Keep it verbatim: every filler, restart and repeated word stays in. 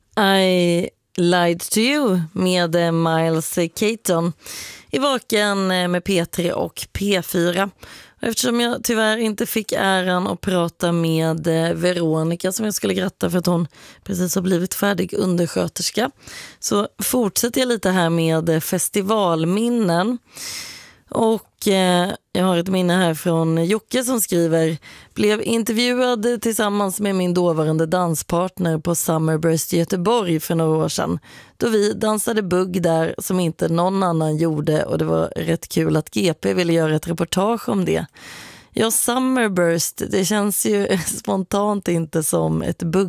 I Lied to You med Miles Keaton i Vaken med P tre och P fyra. Eftersom jag tyvärr inte fick äran att prata med Veronica som jag skulle gratta för att hon precis har blivit färdig undersköterska, så fortsätter jag lite här med festivalminnen. Och eh, jag har ett minne här från Jocke som skriver: blev intervjuad tillsammans med min dåvarande danspartner på Summerburst i Göteborg för några år sedan, då vi dansade bugg där som inte någon annan gjorde, och det var rätt kul att G P ville göra ett reportage om det. Ja, Summerburst, det känns ju spontant inte som ett bugg